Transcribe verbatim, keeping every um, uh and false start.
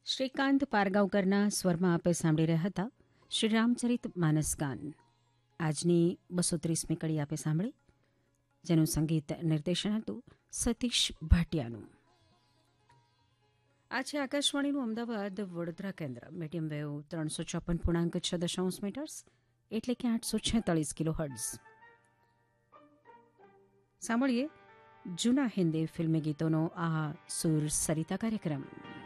શ્રીકાંત પારગાંવકરના સ્વરમાં આપે સાંભળી રહ્યા હતા શ્રી રામચરિત માનસ ગાન. આજની બસો ત્રીસમી કડી આપે સાંભળી, જેનું સંગીત નિર્દેશન હતું સતીશ ભાટિયાનું. આ છે આકાશવાણીનું અમદાવાદ વડોદરા કેન્દ્ર. મીડિયમ વેવ ત્રણસો ચોપન પૂર્ણાંક છ દશાંશ મીટર્સ એટલે કે આઠસો છેતાળીસ કિલો હર્ટ્ઝ. સાંભળીએ જૂના હિન્દી ફિલ્મી ગીતોનો આ સુર સરિતા કાર્યક્રમ.